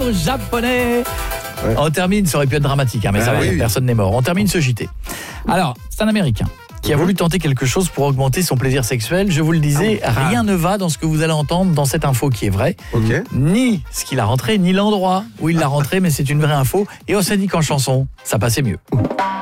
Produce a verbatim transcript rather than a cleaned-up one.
japonais. Ouais. On termine, ça aurait pu être dramatique, hein, mais Ah ça va, oui, oui. personne n'est mort. On termine ce J T. Alors, c'est un Américain qui a voulu tenter quelque chose pour augmenter son plaisir sexuel. Je vous le disais, Ah. rien ne va dans ce que vous allez entendre dans cette info qui est vraie. Ok. Ni ce qu'il a rentré, ni l'endroit où il l'a rentré, mais c'est une vraie info. Et on s'est dit qu'en chanson, ça passait mieux.